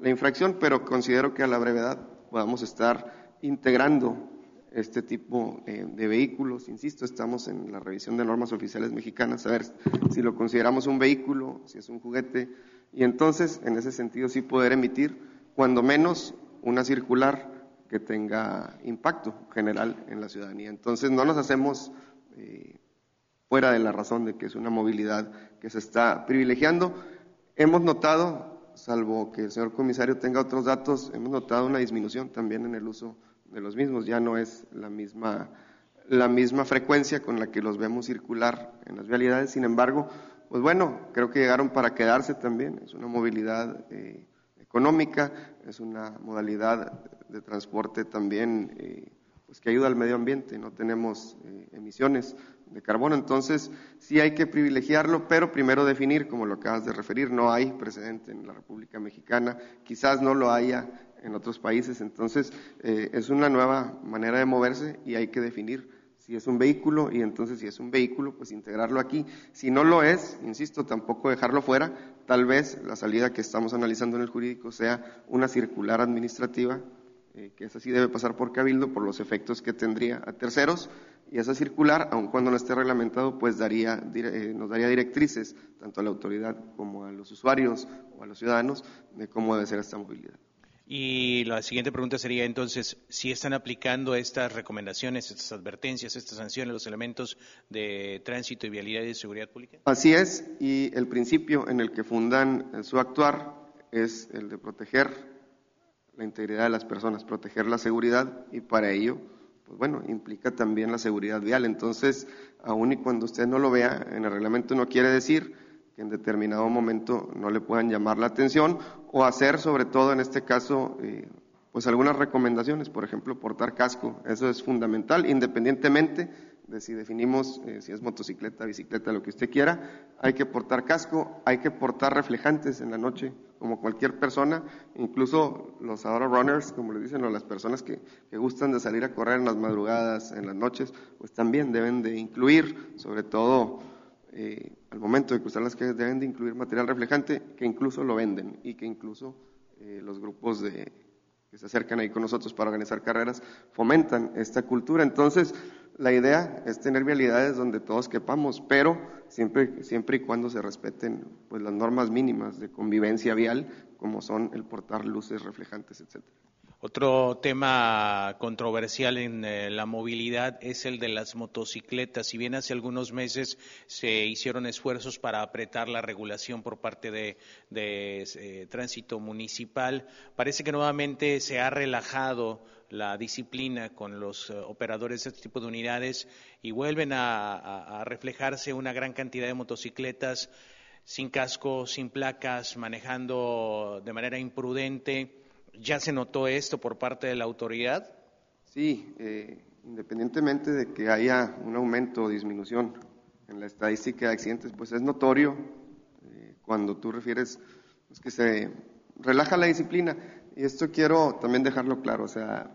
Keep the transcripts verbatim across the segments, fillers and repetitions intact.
la infracción, pero considero que a la brevedad podamos estar integrando este tipo eh, de vehículos. Insisto, estamos en la revisión de normas oficiales mexicanas, a ver si lo consideramos un vehículo, si es un juguete, y entonces, en ese sentido, sí poder emitir, cuando menos, una circular que tenga impacto general en la ciudadanía. Entonces, no nos hacemos eh, fuera de la razón de que es una movilidad que se está privilegiando. Hemos notado, salvo que el señor comisario tenga otros datos, hemos notado una disminución también en el uso de los mismos. Ya no es la misma, la misma frecuencia con la que los vemos circular en las vialidades. Sin embargo, pues bueno, creo que llegaron para quedarse también. Es una movilidad eh, económica, es una modalidad de transporte también eh, pues que ayuda al medio ambiente. No tenemos eh, emisiones de carbono, entonces sí hay que privilegiarlo, pero primero definir, como lo acabas de referir, no hay precedente en la República Mexicana, quizás no lo haya en otros países, entonces eh, es una nueva manera de moverse y hay que definir si es un vehículo, y entonces si es un vehículo, pues integrarlo aquí. Si no lo es, insisto, tampoco dejarlo fuera. Tal vez la salida que estamos analizando en el jurídico sea una circular administrativa, eh, que esa sí debe pasar por cabildo por los efectos que tendría a terceros, y esa circular, aun cuando no esté reglamentado, pues daría, eh, nos daría directrices tanto a la autoridad como a los usuarios o a los ciudadanos de cómo debe ser esta movilidad. Y la siguiente pregunta sería entonces, si están aplicando estas recomendaciones, estas advertencias, estas sanciones, los elementos de tránsito y vialidad y de seguridad pública. Así es, y el principio en el que fundan su actuar es el de proteger la integridad de las personas, proteger la seguridad, y para ello, pues bueno, implica también la seguridad vial. Entonces, aun y cuando usted no lo vea en el reglamento, no quiere decir que en determinado momento no le puedan llamar la atención o hacer, sobre todo en este caso, eh, pues algunas recomendaciones, por ejemplo, portar casco. Eso es fundamental, independientemente de si definimos eh, si es motocicleta, bicicleta, lo que usted quiera. Hay que portar casco, hay que portar reflejantes en la noche, como cualquier persona, incluso los ahora runners, como les dicen, o las personas que, que gustan de salir a correr en las madrugadas, en las noches, pues también deben de incluir, sobre todo Eh, al momento de cruzar las calles, deben de incluir material reflejante, que incluso lo venden y que incluso eh, los grupos de, que se acercan ahí con nosotros para organizar carreras fomentan esta cultura. Entonces, la idea es tener vialidades donde todos quepamos, pero siempre, siempre y cuando se respeten pues las normas mínimas de convivencia vial, como son el portar luces reflejantes, etcétera. Otro tema controversial en eh, la movilidad es el de las motocicletas. Si bien hace algunos meses se hicieron esfuerzos para apretar la regulación por parte de, de eh, tránsito municipal, parece que nuevamente se ha relajado la disciplina con los uh, operadores de este tipo de unidades y vuelven a, a, a reflejarse una gran cantidad de motocicletas sin casco, sin placas, manejando de manera imprudente. ¿Ya se notó esto por parte de la autoridad? Sí, eh, independientemente de que haya un aumento o disminución en la estadística de accidentes, pues es notorio eh, cuando tú refieres pues, que se relaja la disciplina. Y esto quiero también dejarlo claro, o sea,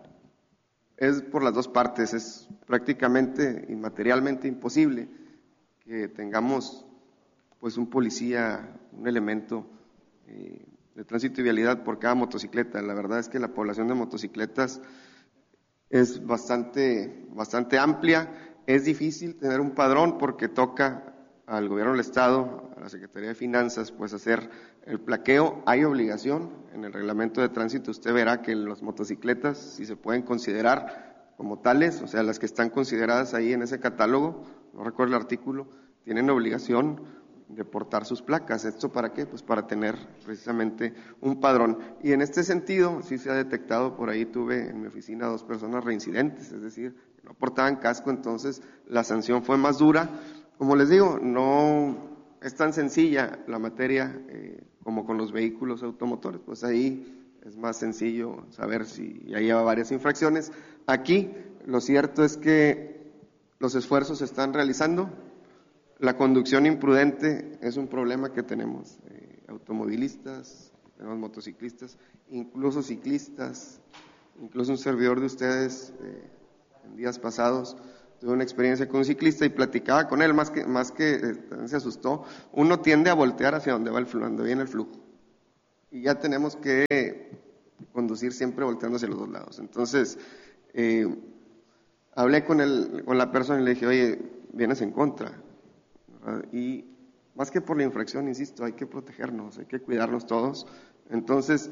es por las dos partes, es prácticamente y materialmente imposible que tengamos pues un policía, un elemento eh, de tránsito y vialidad por cada motocicleta. La verdad es que la población de motocicletas es bastante, bastante amplia. Es difícil tener un padrón porque toca al gobierno del Estado, a la Secretaría de Finanzas, pues hacer el plaqueo. Hay obligación en el reglamento de tránsito. Usted verá que las motocicletas, si se pueden considerar como tales, o sea, las que están consideradas ahí en ese catálogo, no recuerdo el artículo, tienen obligación de portar sus placas. ¿Esto para qué? Pues para tener precisamente un padrón. Y en este sentido, sí se ha detectado, por ahí tuve en mi oficina dos personas reincidentes, es decir, que no portaban casco, entonces la sanción fue más dura. Como les digo, no es tan sencilla la materia eh, como con los vehículos automotores, pues ahí es más sencillo saber si ya lleva varias infracciones. Aquí, lo cierto es que los esfuerzos se están realizando. La conducción imprudente es un problema que tenemos, eh, automovilistas, tenemos motociclistas, incluso ciclistas, incluso un servidor de ustedes, eh, en días pasados, tuve una experiencia con un ciclista y platicaba con él, más que, más que eh, se asustó. Uno tiende a voltear hacia donde va el flujo, donde viene el flujo. y ya tenemos que conducir siempre volteando hacia los dos lados. Entonces, eh, hablé con, el, con la persona y le dije, oye, vienes en contra, ¿verdad? Y más que por la infracción, insisto, hay que protegernos, hay que cuidarnos todos. Entonces,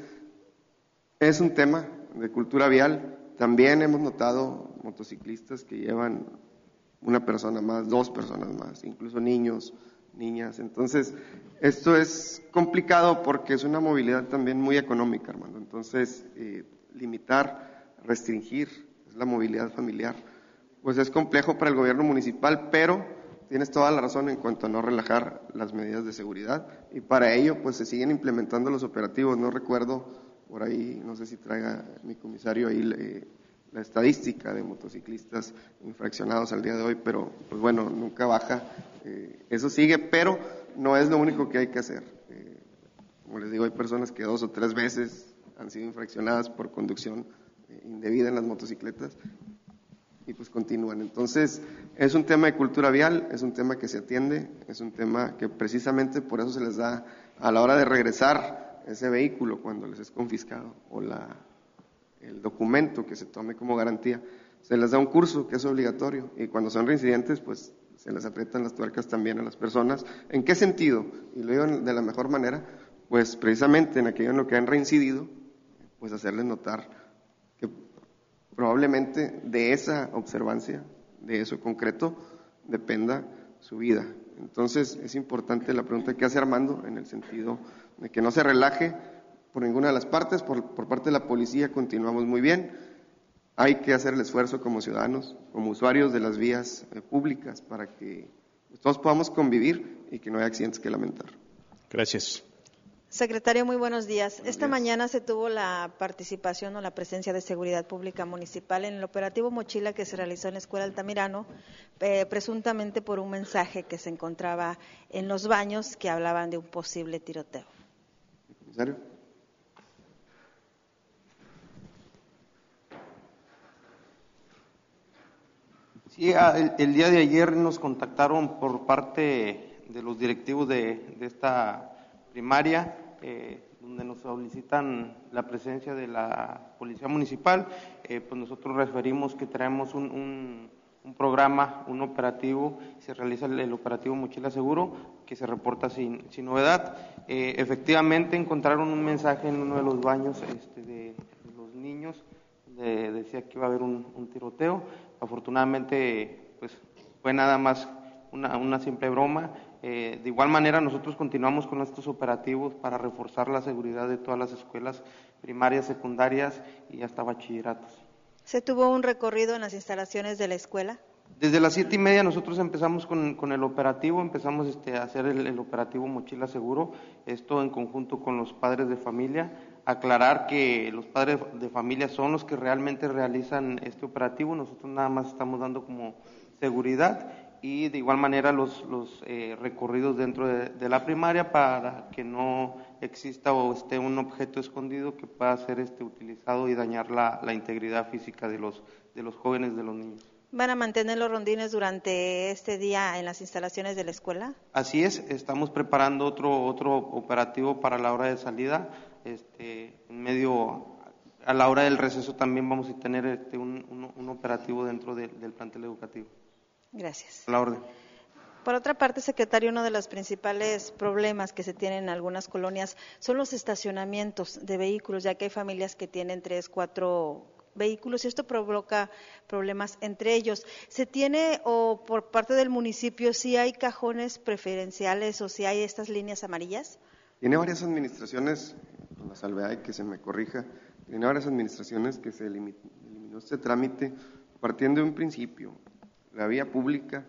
es un tema de cultura vial. También hemos notado motociclistas que llevan una persona más, dos personas más, incluso niños, niñas. Entonces, esto es complicado porque es una movilidad también muy económica, Armando. Entonces, eh, limitar, restringir la movilidad familiar, pues es complejo para el gobierno municipal, pero tienes toda la razón en cuanto a no relajar las medidas de seguridad, y para ello, pues se siguen implementando los operativos. No recuerdo, por ahí, no sé si traiga mi comisario ahí eh, la estadística de motociclistas infraccionados al día de hoy, pero pues bueno, nunca baja. Eh, eso sigue, pero no es lo único que hay que hacer. Eh, como les digo, hay personas que dos o tres veces han sido infraccionadas por conducción eh, indebida en las motocicletas y pues continúan. Entonces, es un tema de cultura vial, es un tema que se atiende, es un tema que precisamente por eso se les da a la hora de regresar ese vehículo cuando les es confiscado, o la, el documento que se tome como garantía, se les da un curso que es obligatorio, y cuando son reincidentes, pues se les aprietan las tuercas también a las personas. ¿En qué sentido? Y lo digo de la mejor manera, pues precisamente en aquello en lo que han reincidido, pues hacerles notar que probablemente de esa observancia, de eso concreto, dependa su vida. Entonces, es importante la pregunta que hace Armando, en el sentido de que no se relaje por ninguna de las partes. Por, por parte de la policía continuamos muy bien. Hay que hacer el esfuerzo como ciudadanos, como usuarios de las vías eh, públicas, para que todos podamos convivir y que no haya accidentes que lamentar. Gracias. Secretario, muy buenos días. Buenos Esta días. mañana se tuvo la participación o la presencia de Seguridad Pública Municipal en el operativo Mochila que se realizó en la Escuela Altamirano, eh, presuntamente por un mensaje que se encontraba en los baños que hablaban de un posible tiroteo. ¿Comisario? Sí, el, el día de ayer nos contactaron por parte de los directivos de, de esta primaria, eh, donde nos solicitan la presencia de la Policía Municipal. Eh, pues nosotros referimos que traemos un, un, un programa, un operativo, se realiza el, el operativo Mochila Seguro, que se reporta sin, sin novedad. Eh, efectivamente encontraron un mensaje en uno de los baños este, de, de los niños, donde decía que iba a haber un, un tiroteo. Afortunadamente, pues fue nada más una, una simple broma. Eh, de igual manera, nosotros continuamos con estos operativos para reforzar la seguridad de todas las escuelas primarias, secundarias y hasta bachilleratos. ¿Se tuvo un recorrido en las instalaciones de la escuela? Desde las siete y media nosotros empezamos con, con el operativo, empezamos este, a hacer el, el operativo Mochila Seguro, esto en conjunto con los padres de familia. Aclarar que los padres de familia son los que realmente realizan este operativo, nosotros nada más estamos dando como seguridad, y de igual manera los, los eh, recorridos dentro de, de la primaria para que no exista o esté un objeto escondido que pueda ser este, utilizado y dañar la, la integridad física de los, de los jóvenes, de los niños. ¿Van a mantener los rondines durante este día en las instalaciones de la escuela? Así es, estamos preparando otro, otro operativo para la hora de salida. Este, en medio, a la hora del receso también vamos a tener este, un, un, un operativo dentro de, del plantel educativo. Gracias. A la orden. Por otra parte, secretario, uno de los principales problemas que se tienen en algunas colonias son los estacionamientos de vehículos, ya que hay familias que tienen tres, cuatro vehículos y esto provoca problemas entre ellos. ¿Se tiene o por parte del municipio si hay cajones preferenciales o si hay estas líneas amarillas? Tiene varias administraciones, con la salvedad de que se me corrija, tiene varias administraciones que se eliminó, eliminó este trámite partiendo de un principio. La vía pública,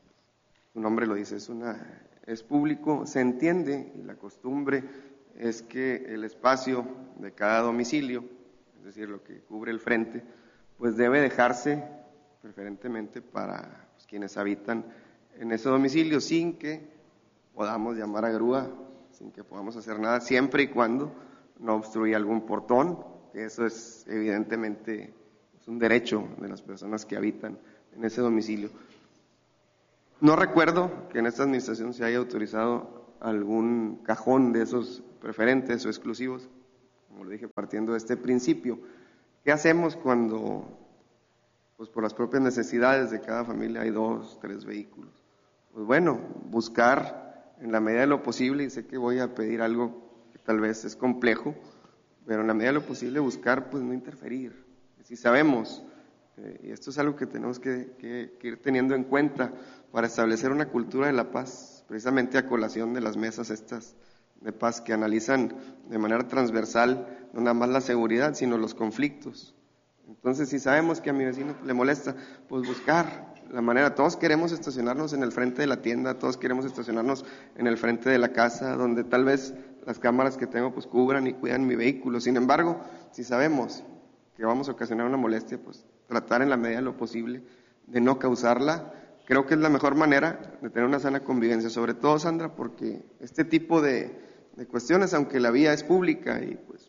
su nombre lo dice, es, una, es público, se entiende, y la costumbre es que el espacio de cada domicilio, es decir, lo que cubre el frente, pues debe dejarse preferentemente para pues, quienes habitan en ese domicilio, sin que podamos llamar a grúa, sin que podamos hacer nada, siempre y cuando no obstruya algún portón, que eso es evidentemente es un derecho de las personas que habitan en ese domicilio. No recuerdo que en esta administración se haya autorizado algún cajón de esos preferentes o exclusivos, como lo dije, partiendo de este principio. ¿Qué hacemos cuando, pues por las propias necesidades de cada familia hay dos, tres vehículos? Pues bueno, buscar en la medida de lo posible, y sé que voy a pedir algo que tal vez es complejo, pero en la medida de lo posible buscar, pues no interferir. Si sabemos, eh, y esto es algo que tenemos que, que, que ir teniendo en cuenta para establecer una cultura de la paz, precisamente a colación de las mesas estas de paz que analizan de manera transversal no nada más la seguridad, sino los conflictos. Entonces, si sabemos que a mi vecino le molesta, pues buscar la manera. Todos queremos estacionarnos en el frente de la tienda, todos queremos estacionarnos en el frente de la casa, donde tal vez las cámaras que tengo pues cubran y cuidan mi vehículo. Sin embargo, si sabemos que vamos a ocasionar una molestia, pues tratar en la medida de lo posible de no causarla. Creo que es la mejor manera de tener una sana convivencia, sobre todo, Sandra, porque este tipo de, de cuestiones, aunque la vía es pública y pues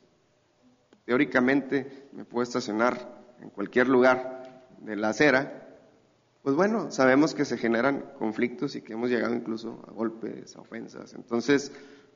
teóricamente me puedo estacionar en cualquier lugar de la acera, pues bueno, sabemos que se generan conflictos y que hemos llegado incluso a golpes, a ofensas. Entonces,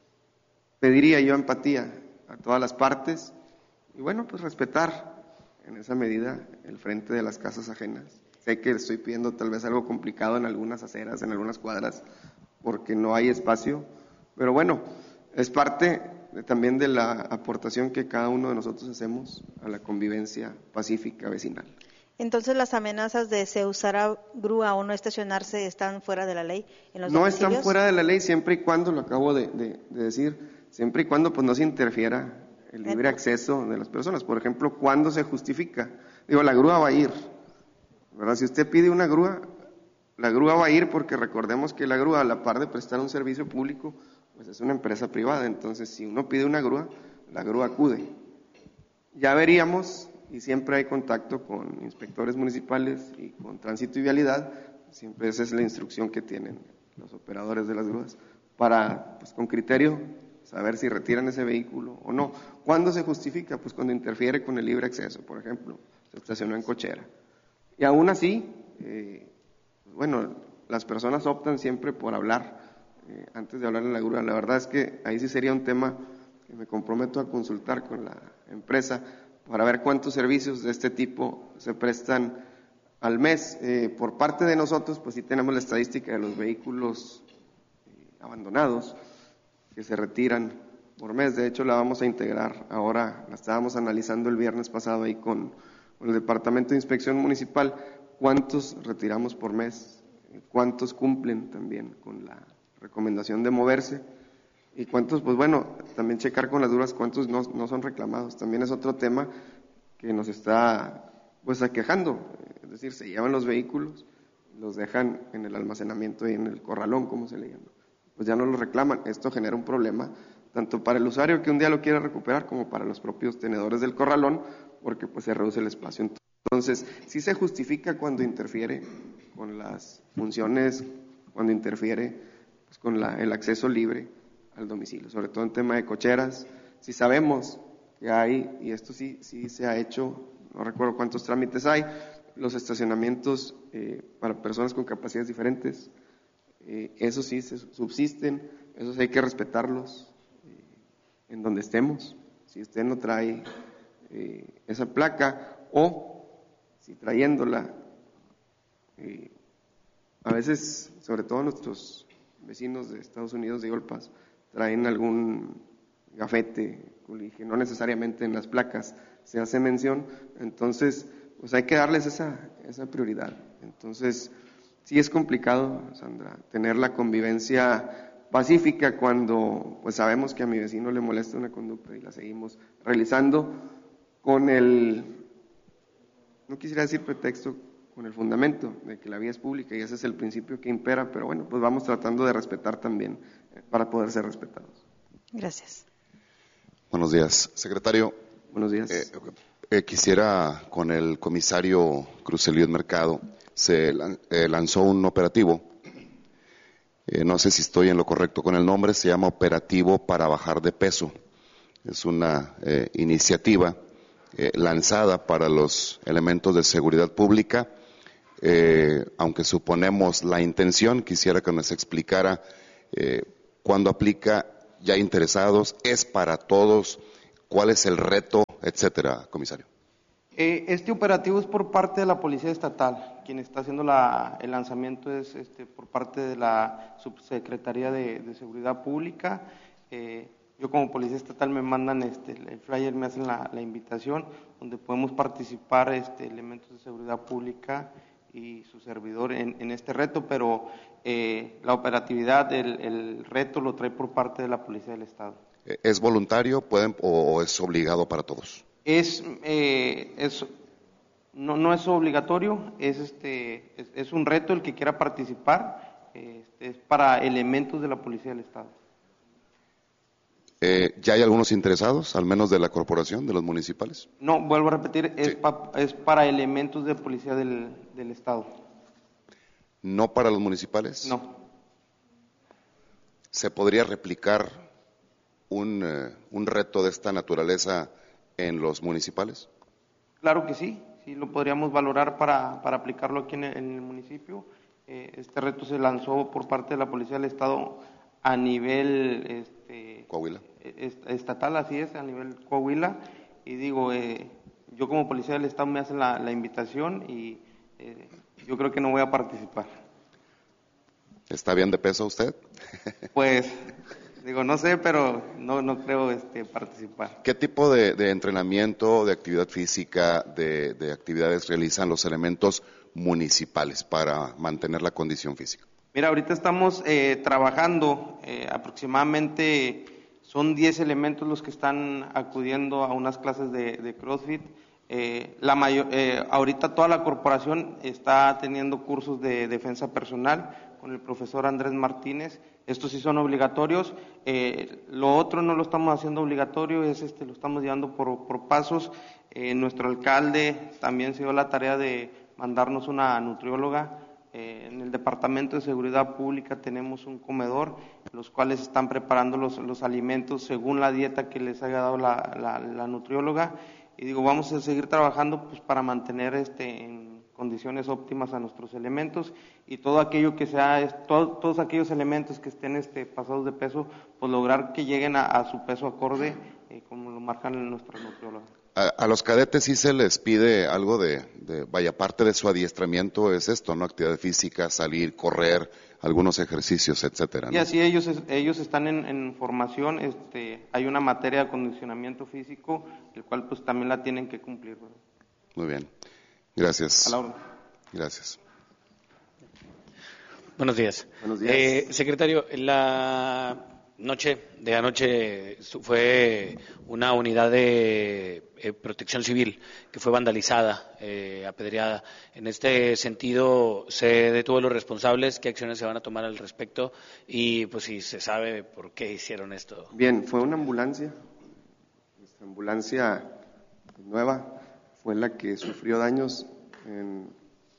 pediría yo empatía a todas las partes y bueno, pues respetar en esa medida el frente de las casas ajenas. Sé que estoy pidiendo tal vez algo complicado en algunas aceras, en algunas cuadras, porque no hay espacio, pero bueno, es parte de, también de la aportación que cada uno de nosotros hacemos a la convivencia pacífica vecinal. Entonces, las amenazas de se usará grúa o no estacionarse están fuera de la ley en los No domicilios. están fuera de la ley siempre y cuando, lo acabo de, de, de decir, siempre y cuando pues no se interfiera el libre acceso de las personas. Por ejemplo, ¿cuándo se justifica? Digo, la grúa va a ir, ¿verdad? Si usted pide una grúa, la grúa va a ir porque recordemos que la grúa, a la par de prestar un servicio público, pues es una empresa privada. Entonces, si uno pide una grúa, la grúa acude. Ya veríamos, y siempre hay contacto con inspectores municipales y con tránsito y vialidad, siempre esa es la instrucción que tienen los operadores de las grúas, para, pues con criterio, saber si retiran ese vehículo o no. ¿Cuándo se justifica? Pues cuando interfiere con el libre acceso, por ejemplo, se estacionó en cochera. Y aún así, eh, bueno, las personas optan siempre por hablar eh, antes de hablar en la grúa. La verdad es que ahí sí sería un tema que me comprometo a consultar con la empresa para ver cuántos servicios de este tipo se prestan al mes. Eh, por parte de nosotros, pues sí tenemos la estadística de los vehículos eh, abandonados que se retiran por mes. De hecho, la vamos a integrar ahora, la estábamos analizando el viernes pasado ahí con, con el Departamento de Inspección Municipal, cuántos retiramos por mes, cuántos cumplen también con la recomendación de moverse y cuántos, pues bueno, también checar con las duras cuántos no, no son reclamados. También es otro tema que nos está pues aquejando, es decir, se llevan los vehículos, los dejan en el almacenamiento y en el corralón, como se le llama. Pues ya no lo reclaman. Esto genera un problema tanto para el usuario que un día lo quiere recuperar como para los propios tenedores del corralón, porque pues se reduce el espacio. Entonces, sí se justifica cuando interfiere con las funciones, cuando interfiere pues, con la, el acceso libre al domicilio, sobre todo en tema de cocheras. Si sabemos que hay, y esto sí, sí se ha hecho, no recuerdo cuántos trámites hay, los estacionamientos eh, para personas con capacidades diferentes, Eh, esos sí se subsisten, esos hay que respetarlos eh, en donde estemos. Si usted no trae eh, esa placa o si trayéndola, eh, a veces, sobre todo nuestros vecinos de Estados Unidos, de Golpas, traen algún gafete, que no necesariamente en las placas se hace mención, entonces pues hay que darles esa, esa prioridad. Entonces, sí es complicado, Sandra, tener la convivencia pacífica cuando pues sabemos que a mi vecino le molesta una conducta y la seguimos realizando con el, no quisiera decir pretexto, con el fundamento de que la vía es pública y ese es el principio que impera, pero bueno, pues vamos tratando de respetar también eh, para poder ser respetados. Gracias. Buenos días, secretario. Buenos días. Eh, eh, quisiera con el comisario Cruz Elías Mercado. Se lanzó un operativo, eh, no sé si estoy en lo correcto con el nombre, se llama Operativo para Bajar de Peso. Es una eh, iniciativa eh, lanzada para los elementos de seguridad pública, eh, aunque suponemos la intención, quisiera que nos explicara eh, ¿Cuándo aplica? ¿Ya interesados? ¿Es para todos? ¿Cuál es el reto? Etcétera, comisario. Eh, este operativo es por parte de la Policía Estatal. Quien está haciendo la, el lanzamiento es este, por parte de la Subsecretaría de, de Seguridad Pública. Eh, yo como Policía Estatal me mandan este, el flyer, me hacen la, la invitación, donde podemos participar este, elementos de seguridad pública y su servidor en, en este reto, pero eh, la operatividad, el, el reto lo trae por parte de la Policía del Estado. ¿Es voluntario pueden, o es obligado para todos? Es, eh, es no, no es obligatorio, es, este, es, es un reto el que quiera participar, este, es para elementos de la Policía del Estado. Eh, ¿Ya hay algunos interesados, al menos de la corporación, de los municipales? No, vuelvo a repetir, es, Sí. pa, es para elementos de Policía del, del Estado. ¿No para los municipales? No. ¿Se podría replicar un, eh, un reto de esta naturaleza en los municipales? Claro que sí, sí lo podríamos valorar para, para aplicarlo aquí en el, en el municipio. Eh, este reto se lanzó por parte de la Policía del Estado a nivel este, Coahuila. est- estatal, así es, a nivel Coahuila. Y digo, eh, yo como Policía del Estado me hacen la, la invitación y eh, yo creo que no voy a participar. ¿Está bien de peso usted? Pues, digo, no sé, pero no, no creo este, participar. ¿Qué tipo de, de entrenamiento, de actividad física, de, de actividades realizan los elementos municipales para mantener la condición física? Mira, ahorita estamos eh, trabajando, eh, aproximadamente son diez elementos los que están acudiendo a unas clases de, de CrossFit. Eh, la mayor, eh, ahorita toda la corporación está teniendo cursos de defensa personal con el profesor Andrés Martínez. Estos sí son obligatorios. Eh, lo otro no lo estamos haciendo obligatorio, es este, lo estamos llevando por, por pasos. Eh, nuestro alcalde también se dio la tarea de mandarnos una nutrióloga. Eh, en el Departamento de Seguridad Pública tenemos un comedor, los cuales están preparando los, los alimentos según la dieta que les haya dado la, la, la nutrióloga. Y digo, vamos a seguir trabajando pues, para mantener este, en condiciones óptimas a nuestros elementos y todo aquello que sea, todo, todos aquellos elementos que estén este, pasados de peso, pues lograr que lleguen a, a su peso acorde, eh, como lo marcan nuestras nutriólogas. A, a los cadetes sí se les pide algo de, de, vaya, parte de su adiestramiento es esto, ¿no? Actividad física, salir, correr, algunos ejercicios, etcétera, ¿no? Y así ellos ellos están en, en formación, este, hay una materia de acondicionamiento físico, el cual pues también la tienen que cumplir, ¿verdad? Muy bien, gracias. A la orden. Gracias. Buenos días. Buenos días. Eh, secretario, la noche de anoche fue una unidad de eh, protección civil que fue vandalizada, eh, apedreada. En este sentido, ¿se detuvo a los responsables? ¿Qué acciones se van a tomar al respecto? Y pues si se sabe por qué hicieron esto. Bien, fue una ambulancia, nuestra ambulancia nueva fue la que sufrió daños en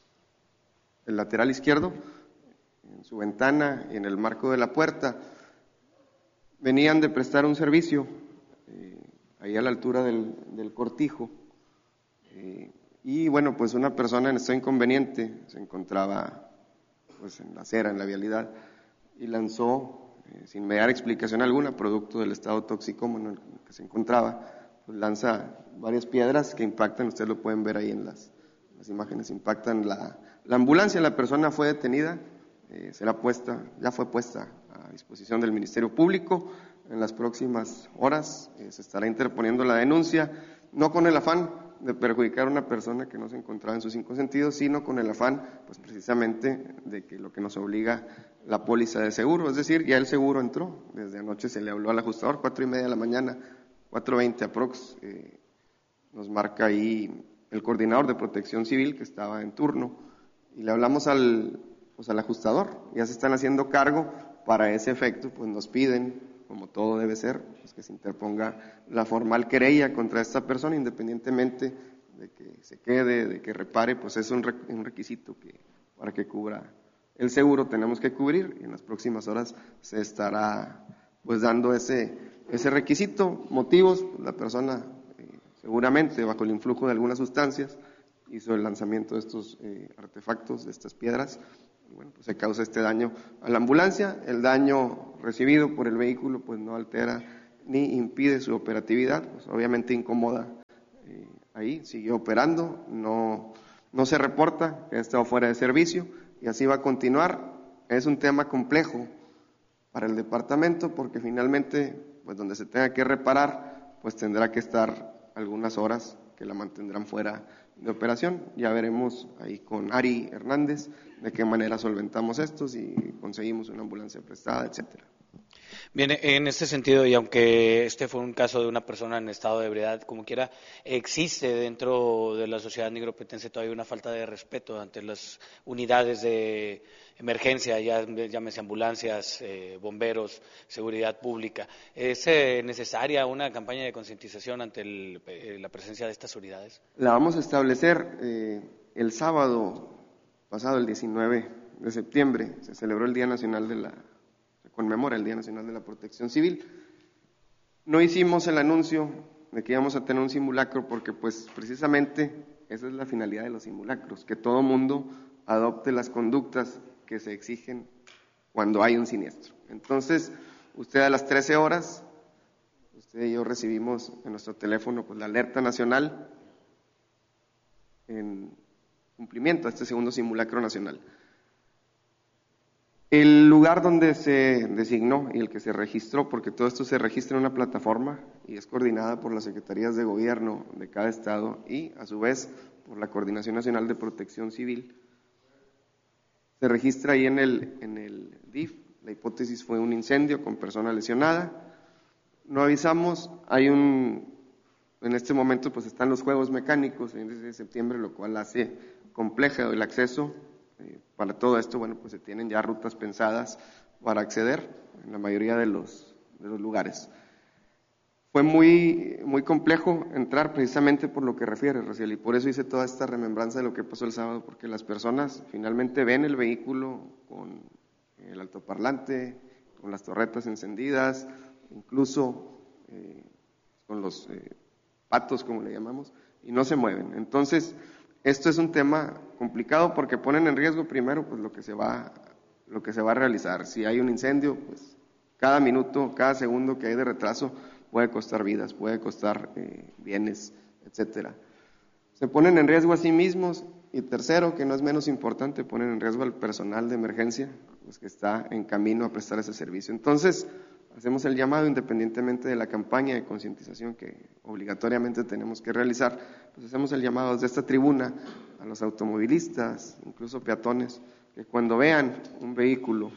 el lateral izquierdo, en su ventana y en el marco de la puerta. Venían de prestar un servicio eh, ahí a la altura del, del cortijo eh, y bueno, pues una persona en estado inconveniente se encontraba pues en la acera, en la vialidad y lanzó eh, sin mediar explicación alguna, producto del estado toxicómano en el que se encontraba, pues lanza varias piedras que impactan, ustedes lo pueden ver ahí en las, las imágenes, impactan la, la ambulancia, la persona fue detenida, eh, será puesta, ya fue puesta a disposición del Ministerio Público. En las próximas horas eh, se estará interponiendo la denuncia, no con el afán de perjudicar a una persona que no se encontraba en sus cinco sentidos, sino con el afán, pues precisamente, de que lo que nos obliga la póliza de seguro, es decir, ya el seguro entró, desde anoche se le habló al ajustador, cuatro y media de la mañana, cuatro veinte aprox, eh, nos marca ahí el coordinador de protección civil que estaba en turno, y le hablamos al, pues al ajustador, ya se están haciendo cargo. Para ese efecto, pues nos piden, como todo debe ser, pues que se interponga la formal querella contra esta persona, independientemente de que se quede, de que repare, pues es un, un requisito que para que cubra el seguro tenemos que cubrir, y en las próximas horas se estará pues dando ese, ese requisito. Motivos, pues, la persona eh, seguramente bajo el influjo de algunas sustancias hizo el lanzamiento de estos eh, artefactos, de estas piedras, y bueno, pues se causa este daño a la ambulancia. El daño recibido por el vehículo pues no altera ni impide su operatividad, pues obviamente incomoda eh, ahí, siguió operando, no, no se reporta que ha estado fuera de servicio y así va a continuar. Es un tema complejo para el departamento porque finalmente, pues donde se tenga que reparar, pues tendrá que estar algunas horas que la mantendrán fuera de operación. Ya veremos ahí con Ari Hernández de qué manera solventamos esto, si conseguimos una ambulancia prestada, etcétera. Bien, en este sentido, y aunque este fue un caso de una persona en estado de ebriedad, como quiera, existe dentro de la sociedad nigropetense todavía una falta de respeto ante las unidades de emergencia, ya llámese ambulancias, eh, bomberos, seguridad pública. ¿Es eh, necesaria una campaña de concientización ante el, eh, la presencia de estas unidades? La vamos a establecer eh, el sábado pasado, el diecinueve de septiembre, se celebró el Día Nacional de la conmemora el Día Nacional de la Protección Civil. No hicimos el anuncio de que íbamos a tener un simulacro porque pues precisamente esa es la finalidad de los simulacros, que todo mundo adopte las conductas que se exigen cuando hay un siniestro. Entonces, usted a las trece horas, usted y yo recibimos en nuestro teléfono pues la alerta nacional en cumplimiento a este segundo simulacro nacional. El lugar donde se designó y el que se registró, porque todo esto se registra en una plataforma y es coordinada por las secretarías de gobierno de cada estado y a su vez por la Coordinación Nacional de Protección Civil, se registra ahí en el, en el D I F. La hipótesis fue un incendio con persona lesionada. No avisamos, hay un, en este momento pues están los juegos mecánicos en el diez de septiembre, lo cual hace complejo el acceso. Para todo esto, bueno, pues se tienen ya rutas pensadas para acceder en la mayoría de los, de los lugares. Fue muy, muy complejo entrar precisamente por lo que refiere, Raciel, y por eso hice toda esta remembranza de lo que pasó el sábado, porque las personas finalmente ven el vehículo con el altoparlante, con las torretas encendidas, incluso eh, con los eh, patos, como le llamamos, y no se mueven. Entonces, esto es un tema complicado porque ponen en riesgo primero pues lo que se va lo que se va a realizar. Si hay un incendio, pues cada minuto, cada segundo que hay de retraso puede costar vidas, puede costar eh, bienes, etcétera. Se ponen en riesgo a sí mismos y tercero, que no es menos importante, ponen en riesgo al personal de emergencia, pues que está en camino a prestar ese servicio. Entonces, hacemos el llamado, independientemente de la campaña de concientización que obligatoriamente tenemos que realizar, pues hacemos el llamado desde esta tribuna a los automovilistas, incluso peatones, que cuando vean un vehículo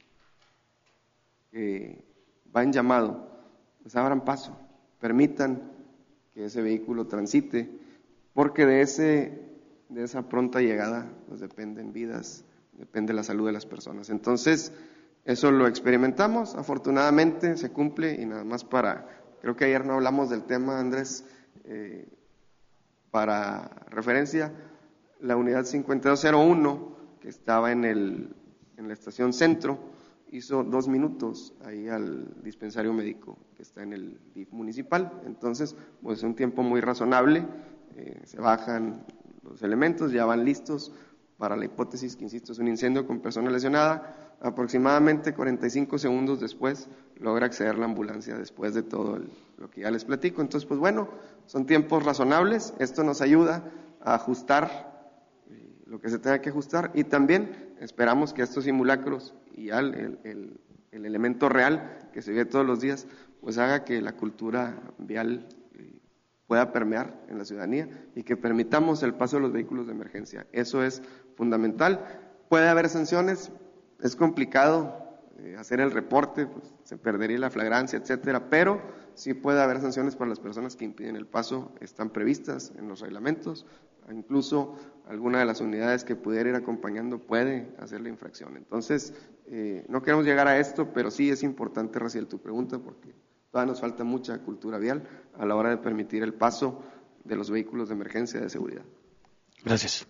que va en llamado, pues abran paso, permitan que ese vehículo transite, porque de, ese, de esa pronta llegada pues dependen vidas, depende la salud de las personas. Entonces, eso lo experimentamos, afortunadamente se cumple y nada más para, creo que ayer no hablamos del tema, Andrés, eh, para referencia, la unidad cincuenta y dos cero uno que estaba en, el, en la estación Centro hizo dos minutos ahí al dispensario médico que está en el D I F municipal, entonces pues es un tiempo muy razonable, eh, se bajan los elementos, ya van listos para la hipótesis que, insisto, es un incendio con persona lesionada. Aproximadamente cuarenta y cinco segundos después logra acceder la ambulancia después de todo el, lo que ya les platico. Entonces, pues bueno, son tiempos razonables, esto nos ayuda a ajustar eh, lo que se tenga que ajustar y también esperamos que estos simulacros y ya el, el, el elemento real que se ve todos los días, pues haga que la cultura vial eh, pueda permear en la ciudadanía y que permitamos el paso de los vehículos de emergencia. Eso es fundamental. Puede haber sanciones, es complicado eh, hacer el reporte, pues, se perdería la flagrancia, etcétera, pero sí puede haber sanciones para las personas que impiden el paso, están previstas en los reglamentos, incluso alguna de las unidades que pudiera ir acompañando puede hacer la infracción. Entonces, eh, no queremos llegar a esto, pero sí es importante, Raciel, tu pregunta, porque todavía nos falta mucha cultura vial a la hora de permitir el paso de los vehículos de emergencia de seguridad. Gracias.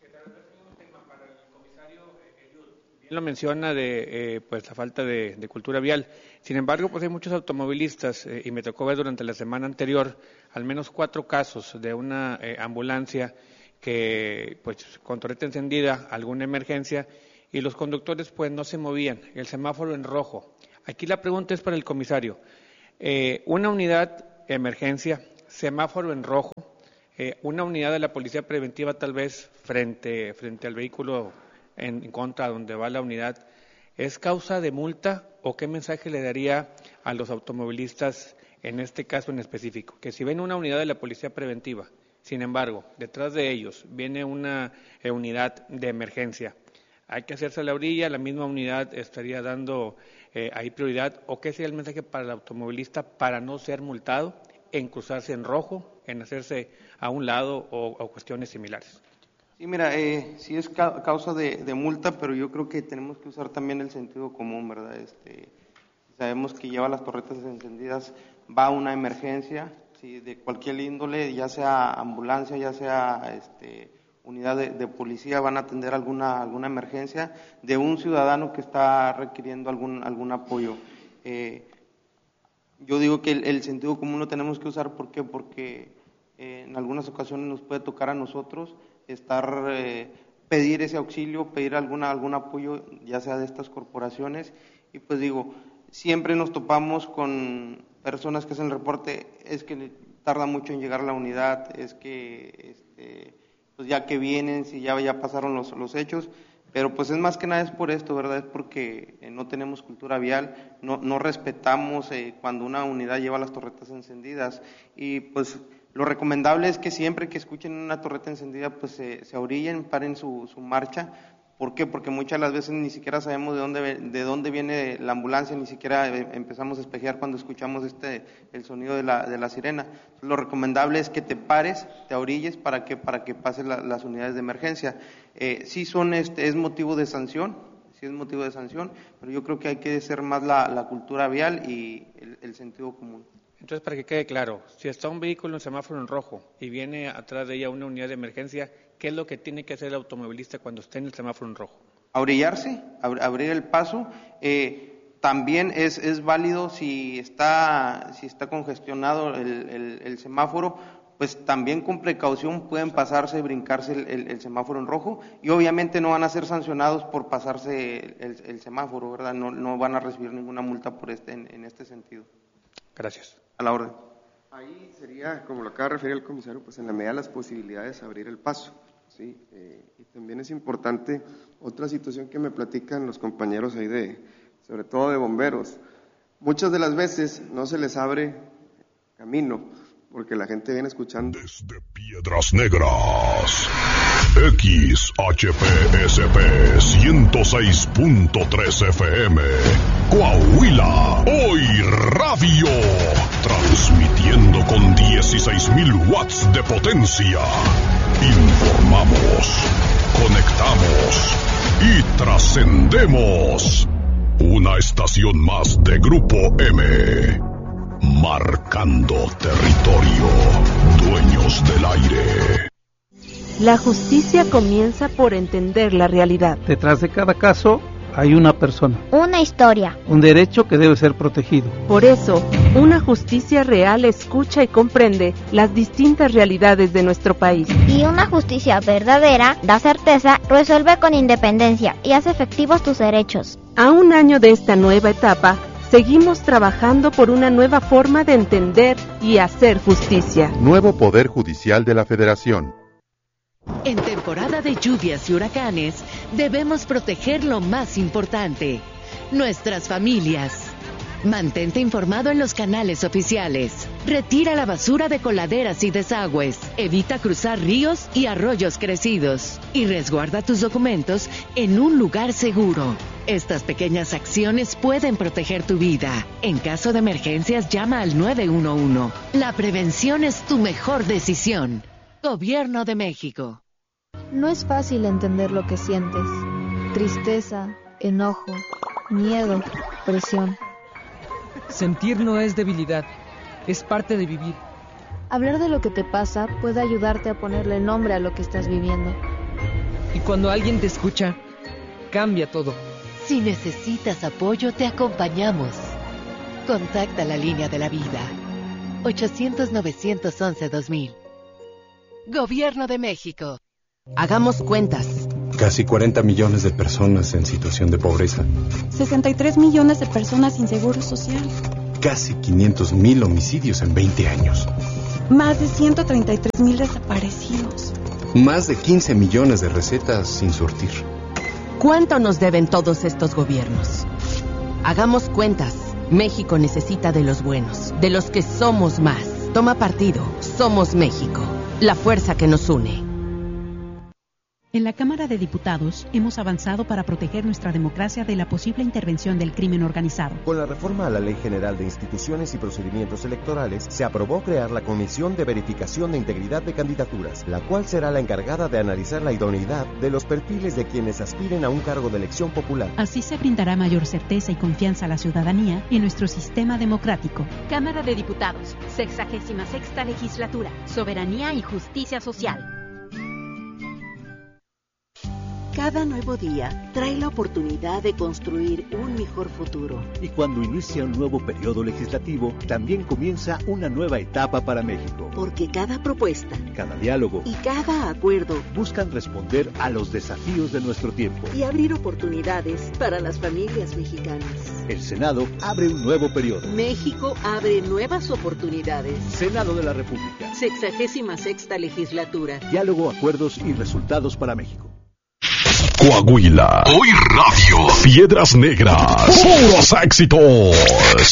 Bien lo menciona de eh, pues la falta de, de cultura vial. Sin embargo, pues hay muchos automovilistas eh, y me tocó ver durante la semana anterior al menos cuatro casos de una eh, ambulancia que pues con torreta encendida, alguna emergencia y los conductores pues no se movían, el semáforo en rojo. Aquí la pregunta es para el comisario. Eh, una unidad de emergencia, semáforo en rojo, eh, una unidad de la policía preventiva tal vez frente, frente al vehículo en, en contra donde va la unidad, ¿es causa de multa o qué mensaje le daría a los automovilistas en este caso en específico? Que si ven una unidad de la policía preventiva, sin embargo, detrás de ellos viene una eh, unidad de emergencia, hay que hacerse a la orilla, la misma unidad estaría dando eh, ahí prioridad, o qué sería el mensaje para el automovilista para no ser multado en cruzarse en rojo, en hacerse a un lado o, o cuestiones similares. Sí, mira, eh, sí es ca causa de, de multa, pero yo creo que tenemos que usar también el sentido común, ¿verdad? Este, sabemos que lleva las torretas encendidas, va a una emergencia, sí, de cualquier índole, ya sea ambulancia, ya sea este, unidad de, de policía, van a atender alguna alguna emergencia de un ciudadano que está requiriendo algún algún apoyo. Eh, yo digo que el, el sentido común lo tenemos que usar, ¿por qué? Porque eh, en algunas ocasiones nos puede tocar a nosotros estar, eh, pedir ese auxilio, pedir alguna algún apoyo, ya sea de estas corporaciones, y pues digo, siempre nos topamos con personas que hacen el reporte, es que tarda mucho en llegar a la unidad, es que este, pues ya que vienen, si ya, ya pasaron los, los hechos, pero pues es más que nada es por esto, ¿verdad? Es porque eh, no tenemos cultura vial, no, no respetamos eh, cuando una unidad lleva las torretas encendidas, y pues lo recomendable es que siempre que escuchen una torreta encendida, pues se, se orillen, paren su, su marcha. ¿Por qué? Porque muchas de las veces ni siquiera sabemos de dónde, de dónde viene la ambulancia, ni siquiera empezamos a espejear cuando escuchamos este el sonido de la, de la sirena. Entonces, lo recomendable es que te pares, te orilles para que para que pasen la, las unidades de emergencia. Eh, sí son este es motivo de sanción, sí es motivo de sanción, pero yo creo que hay que ser más la, la cultura vial y el, el sentido común. Entonces, para que quede claro, si está un vehículo en semáforo en rojo y viene atrás de ella una unidad de emergencia, ¿qué es lo que tiene que hacer el automovilista cuando esté en el semáforo en rojo? Orillarse, ab abrir el paso. Eh, también es, es válido si está, si está congestionado el, el, el semáforo, pues también con precaución pueden pasarse, brincarse el, el, el semáforo en rojo, y obviamente no van a ser sancionados por pasarse el, el, el semáforo, ¿verdad? No, no van a recibir ninguna multa por este, en, en este sentido. Gracias. A la orden. Ahí sería, como lo acaba de referir el comisario, pues en la medida de las posibilidades abrir el paso, ¿sí? Eh, y también es importante otra situación que me platican los compañeros ahí de, sobre todo de bomberos. Muchas de las veces no se les abre camino, porque la gente viene escuchando. Desde Piedras Negras, X H P S P ciento seis punto tres F M, Coahuila, hoy radio, transmitiendo con dieciséis mil watts de potencia. Informamos, conectamos y trascendemos. Una estación más de Grupo M. Marcando territorio, dueños del aire. La justicia comienza por entender la realidad. Detrás de cada caso hay una persona. Una historia. Un derecho que debe ser protegido. Por eso, una justicia real escucha y comprende las distintas realidades de nuestro país. Y una justicia verdadera da certeza, resuelve con independencia y hace efectivos tus derechos. A un año de esta nueva etapa, seguimos trabajando por una nueva forma de entender y hacer justicia. Nuevo Poder Judicial de la Federación. En temporada de lluvias y huracanes, debemos proteger lo más importante, nuestras familias. Mantente informado en los canales oficiales. Retira la basura de coladeras y desagües. Evita cruzar ríos y arroyos crecidos. Y resguarda tus documentos en un lugar seguro. Estas pequeñas acciones pueden proteger tu vida. En caso de emergencias, llama al nueve uno uno. La prevención es tu mejor decisión. Gobierno de México. No es fácil entender lo que sientes. Tristeza, enojo, miedo, presión. Sentir no es debilidad, es parte de vivir. Hablar de lo que te pasa puede ayudarte a ponerle nombre a lo que estás viviendo. Y cuando alguien te escucha, cambia todo. Si necesitas apoyo, te acompañamos. Contacta la línea de la vida. ochocientos, novecientos once, dos mil. Gobierno de México. Hagamos cuentas. Casi cuarenta millones de personas en situación de pobreza. sesenta y tres millones de personas sin seguro social. Casi quinientos mil homicidios en veinte años. Más de ciento treinta y tres mil desaparecidos. Más de quince millones de recetas sin surtir. ¿Cuánto nos deben todos estos gobiernos? Hagamos cuentas. México necesita de los buenos, de los que somos más. Toma partido. Somos México. La fuerza que nos une. En la Cámara de Diputados hemos avanzado para proteger nuestra democracia de la posible intervención del crimen organizado. Con la reforma a la Ley General de Instituciones y Procedimientos Electorales, se aprobó crear la Comisión de Verificación de Integridad de Candidaturas, la cual será la encargada de analizar la idoneidad de los perfiles de quienes aspiren a un cargo de elección popular. Así se brindará mayor certeza y confianza a la ciudadanía en nuestro sistema democrático. Cámara de Diputados, sexagésima sexta legislatura, soberanía y justicia social. Cada nuevo día trae la oportunidad de construir un mejor futuro. Y cuando inicia un nuevo periodo legislativo, también comienza una nueva etapa para México. Porque cada propuesta, cada diálogo y cada acuerdo buscan responder a los desafíos de nuestro tiempo y abrir oportunidades para las familias mexicanas. El Senado abre un nuevo periodo. México abre nuevas oportunidades. Senado de la República. Sexagésima sexta legislatura. Diálogo, acuerdos y resultados para México. Coahuila. Hoy Radio. Piedras Negras. Puros éxitos.